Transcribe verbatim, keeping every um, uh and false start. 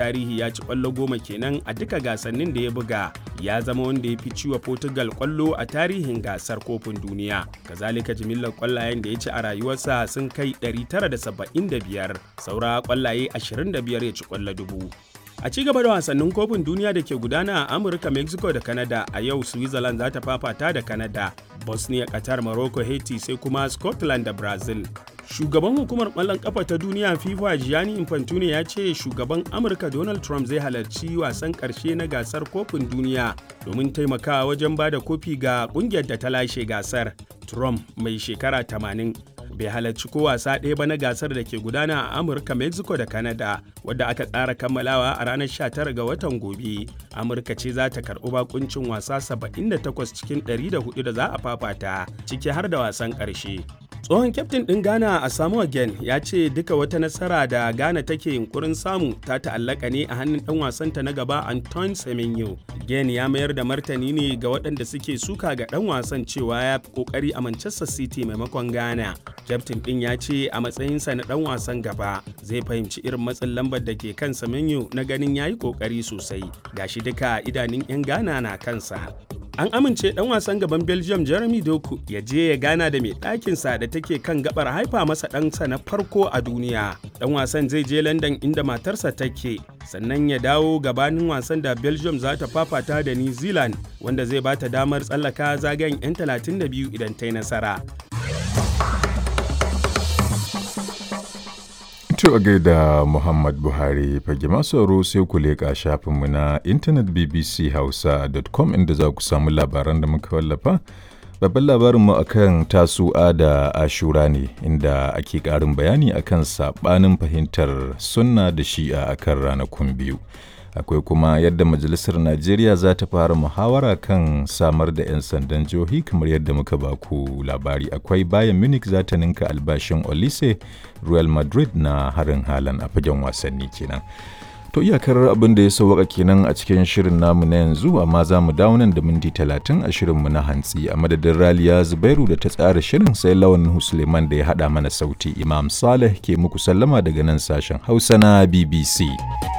tarihi ya ci ƙwallo goma kenan a duka gasannin da ya buga. Ya zama wanda ya fi ciwa Portugal ƙwallo a tarihin gasar kofin duniya. Kazalika jimillar ƙwallayen da ya ci a rayuwarsa sun kai ɗari tara da saba'in da biyar, saura ƙwallaye ashirin da biyar ya ci ƙwallo dubu. A ci gaba da wasannin kofin duniya da ke gudana a Amurka, Mexico da Canada, a yau Switzerland za ta fafata da Canada, Bosnia, Qatar, Morocco, Haiti sai kuma Scotland da Brazil. Shugaban hukumar ƙwallon ƙafa ta duniya FIFA Gianni Infantino ya ce shugaban Amurka Donald Trump zai halarci wasan ƙarshe na gasar kofin duniya domin taimakawa wajen ba da kofi ga ƙungiyar da ta lashe gasar. Trump mai shekara tamanin bai halarci ko wasa ɗaya ba na gasar da ke gudana a Amurka, Mexico da Canada, wadda aka tsara kammalawa a ranar sha tara ga watan gobe. Amurka ce za ta karɓi bakuncin wasa saba'in da takwas cikin ɗari da hudu da za a fafata, ciki har da wasan ƙarshe. Tsohon kyaftin ɗin Ghana a Samoa Gyan ya ce duka wata nasara da Ghana take yunkurin samu ta ta'allaka ne a hannun ɗan wasanta na gaba Antoine Semenyo. Gyan ya mayar da martani ne ga waɗanda suke suka ga ɗan wasan cewa ya fi ƙoƙari a Manchester City maimakon Ghana. Kyaftin ɗin ya ce a matsayinsa na ɗan wasan gaba zai fahimci irin matsin lambar da ke kan Semenyo na ganin ya yi ƙoƙari sosai. Gashi duka idanun 'yan Ghana na kansa. An amince ɗan wasan gaban Belgium Jeremy Doku ya je ya gana da mai ɗakinsa da take kan gabar haifa masa ɗansa na farko a duniya. Ɗan wasan zai je London inda matarsa take, sannan ya dawo gabanin wasan da Belgium za ta fafata da New Zealand, wanda zai ba ta damar tsallaka zagayen 'yan talatin da biyu idan ta yi nasara. To a gaida Muhammad Buhari fage masu aro sai ku leƙa shafinmu na intanet b b c hausa dot com inda za ku samu labaran da muka wallafa. Babban labarinmu akan tasu'a da ashura ne inda ake ƙarin bayani akan saɓanin fahimtar sunna da shi'a akan ranakun biyu. Akwai kuma yadda Majalisar Najeriya za ta fara muhawara kan samar da 'yan sandan jihohi kamar yadda muka baku labari. Akwai Bayern Munich za ta ninka albashin Olise, Real Madrid na harin halan a fagen wasanni kenan. To iyakar abin da ya sauwaka kenan a cikin shirin namu na yanzu, amma za mu dawo nan da minti talatin a shirinmu na hantsi. A madadin Raliya Zubairu da ta tsara shirin, sai Lawan Suleiman da ya haɗa mana sauti. Imam Saleh ke muku sallama daga nan sashen Hausa na B B C.